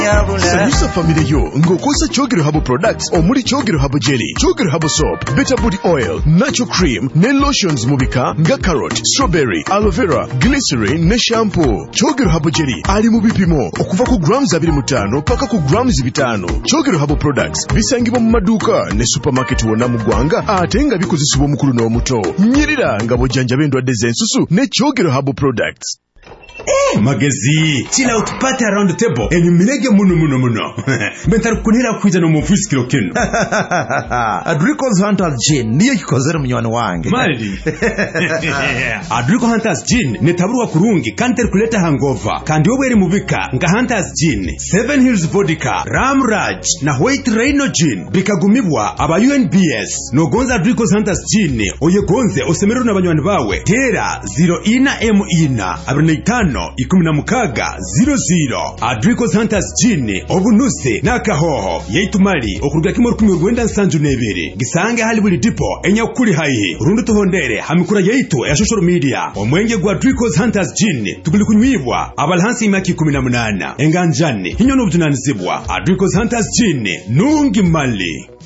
Sanyusa family yo ngokosa Chogero Herbal Products omuli Chogero Herbal Jelly, Chogero Herbal Soap, Better Body Oil, Natural Cream, ne lotions mubika nga carrot, strawberry, aloe vera, glycerin ne shampoo. Chogero Herbal Jelly ali mu bipimo okuva ku grams 25 paka ku grams 5. Chogero Herbal Products bisangibwa mu maduuka ne supermarket wonna mu ggwanga ate nga bikozesebwa omukulu n'omuto. Nyirira nga bojjanjaba endwadde z'ensusu ne Chogero Herbal Products. Magezi chila utupate around the table enyumirege muno bentari kunira kuija no mufisi kilo kino Adrico's Hunters Gin niyo kikozera munywani wange Mali Adrico Hunters Gin netaburwa kurungi kanter kuleta hangover kandi obwere mubika nga Hunters Gin, Seven Hills Vodka, Ram Raj na White Rhino Gin bikagumibwa aba UNBS no gonza Adrico's Hunters Gin oyegonze osemerero n'abanywani bawe tera 0 abirina 5 Adrico's Hunters Gin obunuse nakahoho yeitumali okuruga kimoro 1972 gisange hali buli dipo enya kuli haihi rundu tuhondere hamikura yeitu ya social media omwenge gwa Adrico's Hunters Gin tuguli kunywibwa abalhansi imaki 18 enganjani hinyo n'obutunanizibwa Adrico's Hunters Gin nungi mali.